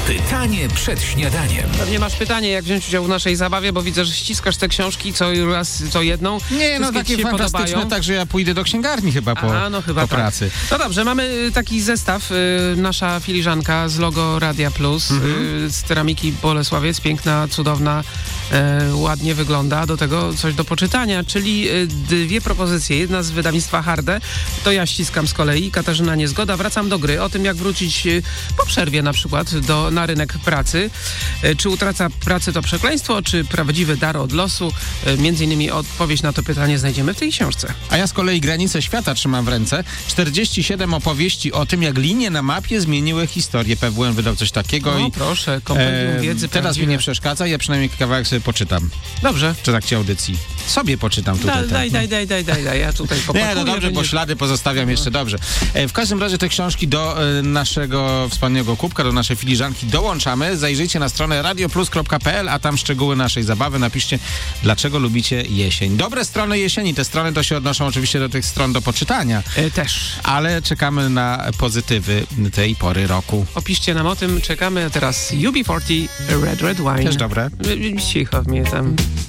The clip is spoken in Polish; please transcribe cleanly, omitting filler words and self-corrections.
Pytanie przed śniadaniem. Pewnie masz pytanie, jak wziąć udział w naszej zabawie, bo widzę, że ściskasz te książki co jedną. Nie, no takie fantastyczne, także ja pójdę do księgarni chyba po pracy. No dobrze, mamy taki zestaw. Nasza filiżanka z logo Radia Plus, z ceramiki Bolesławiec, piękna, cudowna, ładnie wygląda. Do tego coś do poczytania, czyli dwie propozycje. Jedna z wydawnictwa Harde, to ja ściskam z kolei, Katarzyna Niezgoda. Wracam do gry, o tym jak wrócić po przerwie na przykład na rynek pracy. Czy utraca pracy to przekleństwo, czy prawdziwy dar od losu? Między innymi odpowiedź na to pytanie znajdziemy w tej książce. A ja z kolei Granice Świata trzymam w ręce. 47 opowieści o tym, jak linie na mapie zmieniły historię. PWN wydał coś takiego. No proszę, kompendium wiedzy teraz prawdziwe. mi nie przeszkadza, ja przynajmniej kawałek sobie poczytam. Dobrze. W trakcie audycji. Sobie poczytam tutaj. Daj, ja tutaj popakuję. Nie, no dobrze, bo ślady pozostawiam jeszcze dobrze. W każdym razie te książki do naszego wspaniałego kubka, do naszej filiżanki dołączamy. Zajrzyjcie na stronę radioplus.pl, a tam szczegóły naszej zabawy. Napiszcie, dlaczego lubicie jesień. Dobre strony jesieni, te strony to się odnoszą oczywiście do tych stron do poczytania. Też. Ale czekamy na pozytywy tej pory roku. Opiszcie nam o tym, czekamy. A teraz UB40, Red Wine. Też dobre. Cicho mnie tam.